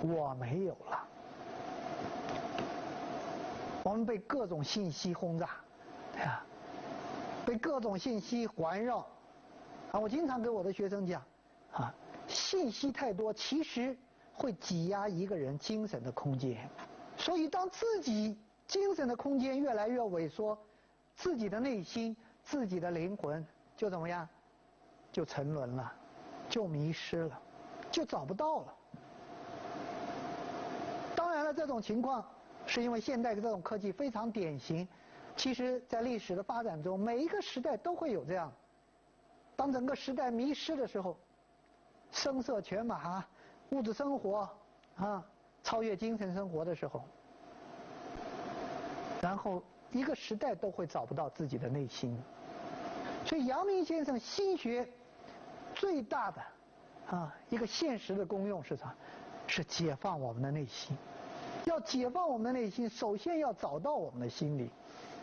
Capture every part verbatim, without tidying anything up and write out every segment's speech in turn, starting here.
我没有了。我们被各种信息轰炸，啊，被各种信息环绕，啊，我经常给我的学生讲，啊，信息太多，其实会挤压一个人精神的空间。所以，当自己精神的空间越来越萎缩，自己的内心、自己的灵魂就怎么样？就沉沦了，就迷失了，就找不到了。当然了，这种情况是因为现代的这种科技非常典型。其实，在历史的发展中，每一个时代都会有这样。当整个时代迷失的时候，声色犬马、物质生活啊，超越精神生活的时候，然后一个时代都会找不到自己的内心。所以，阳明先生心学最大的啊一个现实的功用是啥？是解放我们的内心。要解放我们的内心，首先要找到我们的心理。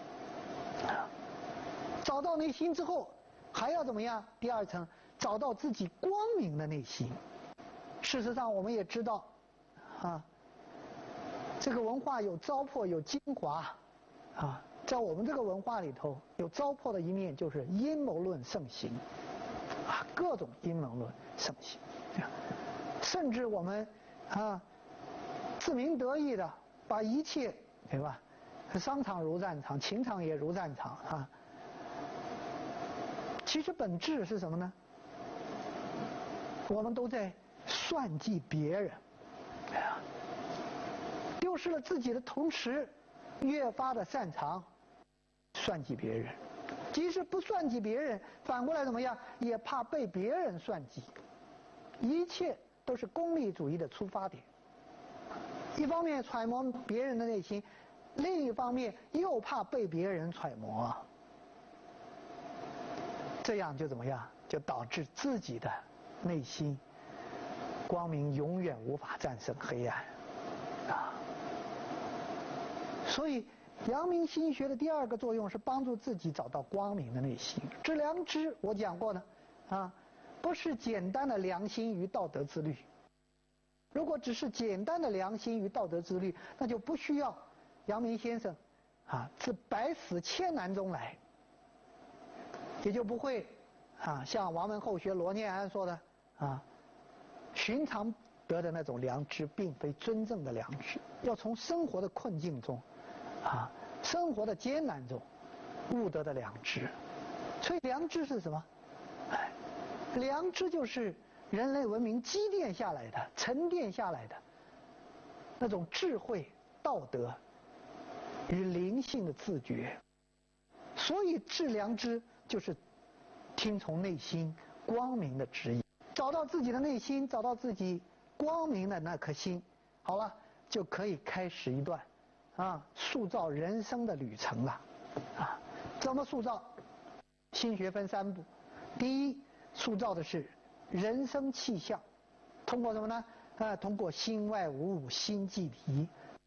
找到内心之后，还要怎么样？第二层，找到自己光明的内心。事实上，我们也知道，啊，这个文化有糟粕，有精华，啊，在我们这个文化里头，有糟粕的一面，就是阴谋论盛行，啊，各种阴谋论盛行，甚至我们啊，自鸣得意的把一切，对吧？商场如战场，情场也如战场啊。其实本质是什么呢？我们都在算计别人，哎呀，丢失了自己的同时，越发的擅长算计别人。即使不算计别人，反过来怎么样？也怕被别人算计。一切都是功利主义的出发点。一方面揣摩别人的内心，另一方面又怕被别人揣摩，这样就怎么样？就导致自己的内心光明永远无法战胜黑暗啊！所以，阳明心学的第二个作用是帮助自己找到光明的内心。知良知，我讲过呢，啊，不是简单的良心与道德自律。如果只是简单的良心与道德自律，那就不需要阳明先生啊自百死千难中来，也就不会啊像王门后学罗念安说的啊，寻常得的那种良知并非真正的良知，要从生活的困境中啊生活的艰难中悟得的良知。所以良知是什么？哎，良知就是人类文明积淀下来的、沉淀下来的那种智慧、道德与灵性的自觉。所以致良知就是听从内心光明的指引，找到自己的内心，找到自己光明的那颗心，好了，就可以开始一段啊塑造人生的旅程了。啊，怎么塑造？心学分三步，第一，塑造的是人生气象，通过什么呢？啊，通过心外无物，心即离。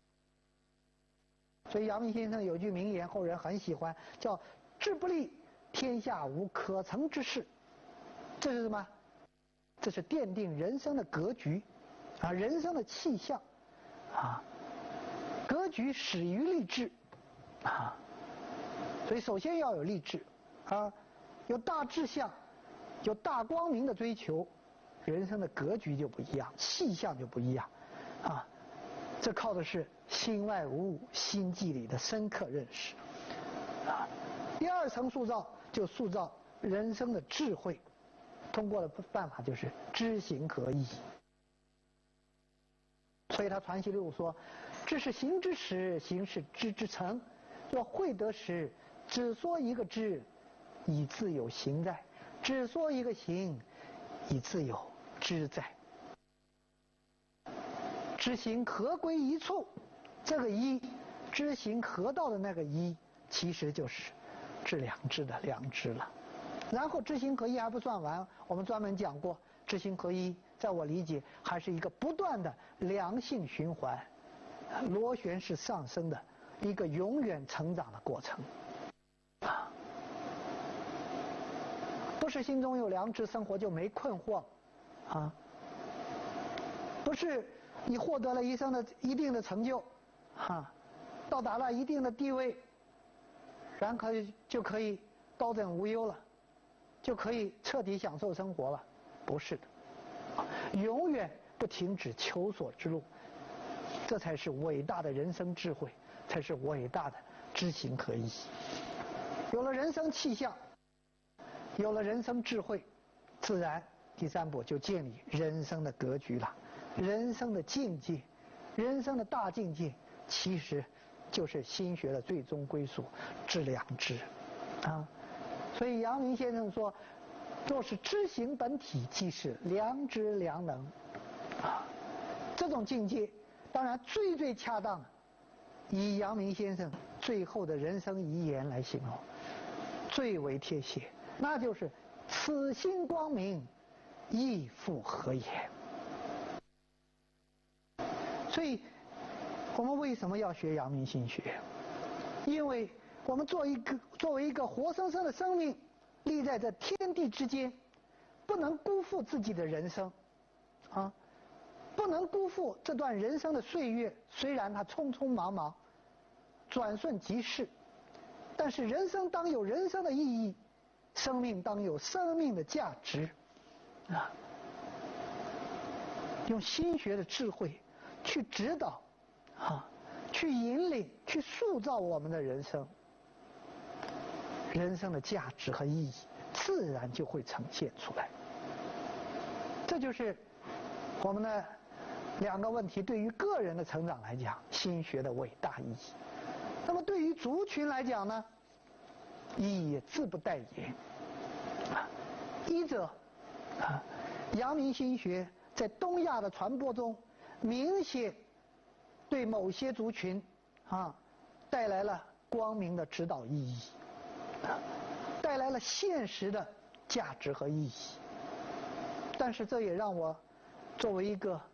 所以阳明先生有句名言，后人很喜欢，叫“志不立，天下无可成之事”。这是什么？这是奠定人生的格局，啊，人生的气象，啊，格局始于立志，啊，所以首先要有立志，啊，有大志向。有大光明的追求，人生的格局就不一样，气象就不一样，啊，这靠的是心外无物，心即理的深刻认识，啊，第二层塑造就塑造人生的智慧，通过的办法就是知行合一。所以他传习录说：“知是行之始，行是知之成。若会得时，只说一个知，以自有行在。”只说一个行，以自有知在。知行合归一处，这个一，知行合道的那个一，其实就是致良知的良知了。然后知行合一还不算完，我们专门讲过，知行合一，在我理解还是一个不断的良性循环、螺旋式上升的一个永远成长的过程。不是心中有良知，生活就没困惑，啊！ 不是你获得了一生的一定的成就，哈，到达了一定的地位，然后就可以高枕无忧了，就可以彻底享受生活了，不是的，永远不停止求索之路，这才是伟大的人生智慧，才是伟大的知行合一。有了人生气象，有了人生智慧，自然第三步就建立人生的格局了。人生的境界，人生的大境界，其实就是心学的最终归宿，致良知啊。所以阳明先生说，若是知行本体，即是良知良能啊。这种境界当然最最恰当，以阳明先生最后的人生遗言来形容，最为贴切，那就是此心光明，亦复何也。所以我们为什么要学阳明心学？因为我们做一个作为一个活生生的生命，立在这天地之间，不能辜负自己的人生啊，不能辜负这段人生的岁月。虽然它匆匆忙忙，转瞬即逝，但是人生当有人生的意义，生命当有生命的价值啊。用心学的智慧去指导啊，去引领，去塑造我们的人生，人生的价值和意义自然就会呈现出来。这就是我们的两个问题，对于个人的成长来讲，心学的伟大意义。那么对于族群来讲呢，意义也自不待言啊。一者啊，阳明心学在东亚的传播中，明显对某些族群啊带来了光明的指导意义，带来了现实的价值和意义。但是这也让我作为一个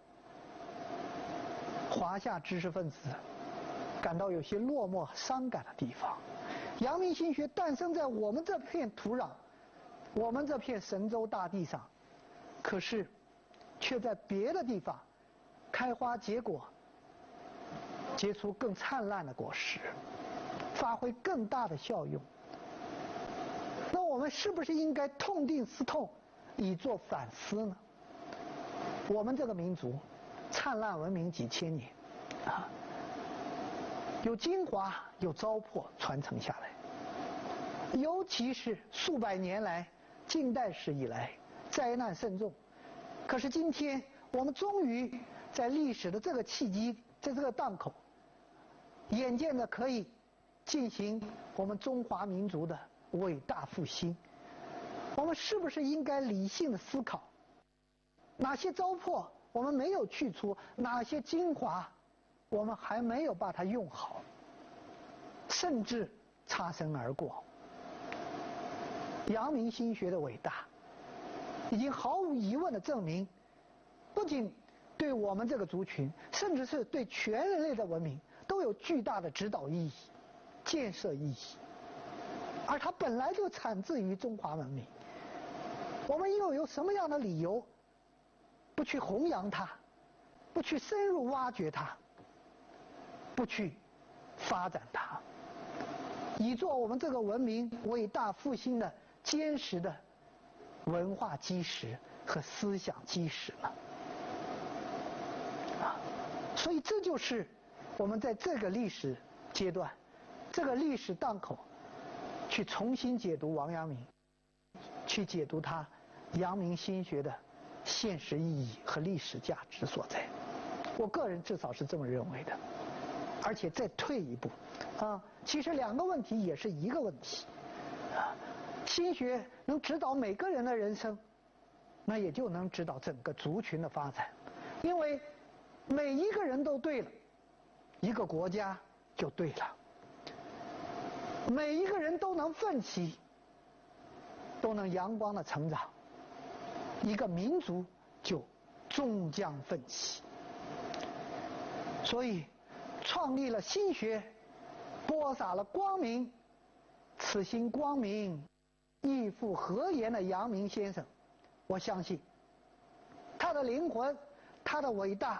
华夏知识分子感到有些落寞伤感的地方。阳明心学诞生在我们这片土壤，我们这片神州大地上，可是却在别的地方开花结果，结出更灿烂的果实，发挥更大的效用。那我们是不是应该痛定思痛，以作反思呢？我们这个民族灿烂文明几千年啊，有精华有糟粕传承下来，尤其是数百年来近代史以来灾难深重。可是今天我们终于在历史的这个契机，在这个档口，眼见着可以进行我们中华民族的伟大复兴。我们是不是应该理性的思考，哪些糟粕我们没有去除，哪些精华我们还没有把它用好，甚至擦身而过。阳明心学的伟大已经毫无疑问地证明，不仅对我们这个族群，甚至是对全人类的文明都有巨大的指导意义、建设意义。而它本来就产自于中华文明，我们又有什么样的理由不去弘扬它，不去深入挖掘它，不去发展它，以做我们这个文明伟大复兴的坚实的文化基石和思想基石呢？啊，所以这就是我们在这个历史阶段、这个历史档口，去重新解读王阳明，去解读他阳明心学的现实意义和历史价值所在。我个人至少是这么认为的。而且再退一步，啊，其实两个问题也是一个问题。啊，心学能指导每个人的人生，那也就能指导整个族群的发展。因为每一个人都对了，一个国家就对了。每一个人都能奋起，都能阳光的成长，一个民族就终将奋起。所以创立了心学，播撒了光明，此心光明，亦复何言的阳明先生，我相信他的灵魂，他他的伟大